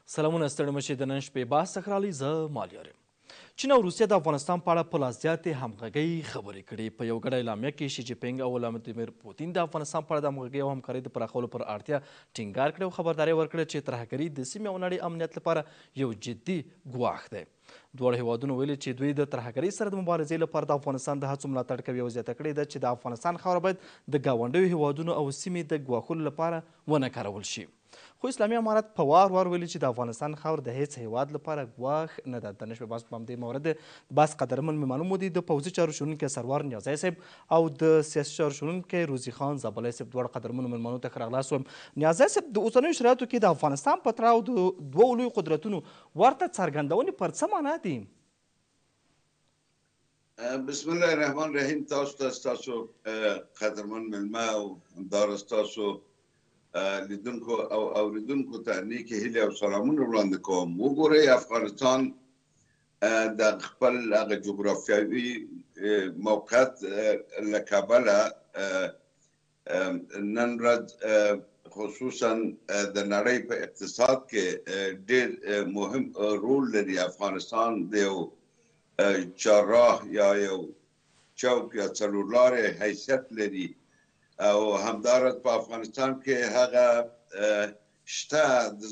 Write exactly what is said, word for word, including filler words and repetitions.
سلامونه ستړي مشي د نن شپې بحث څخه رالی زه مالیار یم. چین او روسیه د افغانستان په اړه په لا زیاتې همغږۍ خبرې کړې. په یو ګډه اعلامیه کې شي جي پینګ او ولادیمیر پوتین د افغانستان په اړه د همغږۍ او همکارۍ د پراخولو پر اړتیا ټینګار کړی او خبرداری ورکړه چې ترهګري د سیمې او نړۍ امنیت لپاره یو جدي ګواښ دی. دواړو هیوادونو ویلي چې دوی د ترهګرۍ سره د مبارزې لپاره د افغانستان د هڅو ملاتړ کوي او زیاته کړې ده چې د افغانستان خاوره باید د ګاونډیو هیوادونو او سیمې د ګواښلو لپاره ونه کارول شي. خو اسلامي امارت په وار وار ویلي چې د افغانستان خاوره د هیڅ هیواد لپاره ګواښ نه ده. د نن شپې بحث په همدې مورد بحث قدرمن مېلمانه مو دي د پوځي چارو شنونکی سروار نیازی صاحب او د سیاسي چارو شنونکی روزي خان زابلی صاحب. دواړه قدرمنو مېلمنو ته ښه راغلاست وایم. نیازی صاحب، د اوسنیو شرایطو کې د افغانستان په تړاو د دوو لویو قدرتونو ورته څرګندونې پر څه معنا دي؟ بسم الله الرحمن الرحیم. تاسو ته ستاسو قدرمن مېلمه او همدارس تاسو لیدونکو او اوریدونکو ته نیکې هیلې او سلامونه وړاندې کوم. وګورئ، افغانستان د خپل هغه جغرافیوي موقعیت له کبله نن ورځ خصوصا د نړۍ په اقتصاد کې ډېر مهم رول لري. افغانستان د یو چهارراه یا یو چوک یا څلورلارې حیثیت لري او همدارد په افغانستان کې هغه شته